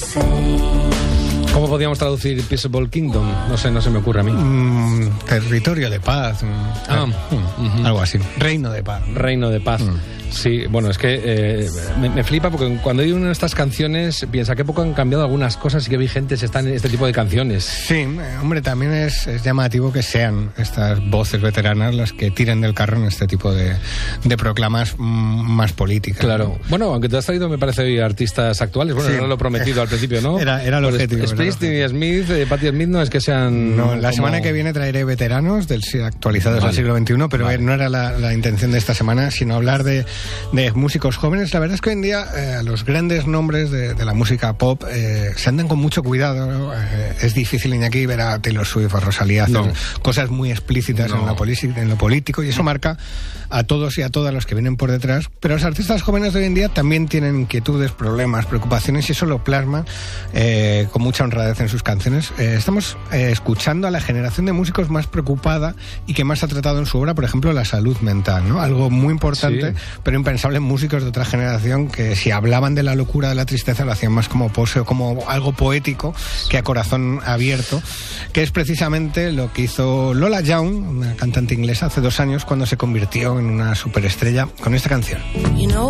¿Cómo podríamos traducir Peaceable Kingdom? No sé, no se me ocurre a mí. Territorio de paz. Algo así. Reino de paz. Reino de paz. Sí, bueno, es que me flipa porque cuando oigo una de estas canciones piensa que poco han cambiado algunas cosas y que vigentes están este tipo de canciones. Sí, hombre, también es llamativo que sean estas voces veteranas las que tiren del carro en este tipo de proclamas más políticas. Claro. ¿No? Bueno, aunque te has traído, me parece, hoy artistas actuales. Bueno, sí. No lo he prometido al principio, ¿no? Era el objetivo. Springsteen y Smith, Patti Smith, no es que sean... No, la semana que viene traeré veteranos actualizados al siglo XXI, pero no era la intención de esta semana, sino hablar de músicos jóvenes. La verdad es que hoy en día los grandes nombres de la música pop se andan con mucho cuidado, ¿no? Es difícil, Iñaki, ver a Taylor Swift o Rosalía hacer cosas muy explícitas en lo político, y eso marca a todos y a todas los que vienen por detrás. Pero los artistas jóvenes de hoy en día también tienen inquietudes, problemas, preocupaciones, y eso lo plasman con mucha honradez en sus canciones. Estamos escuchando a la generación de músicos más preocupada y que más ha tratado en su obra, por ejemplo, la salud mental, ¿no? Algo muy importante, pero impensable en músicos de otra generación, que si hablaban de la locura, de la tristeza, lo hacían más como pose o como algo poético que a corazón abierto, que es precisamente lo que hizo Lola Young, una cantante inglesa, hace 2 años, cuando se convirtió en una superestrella con esta canción.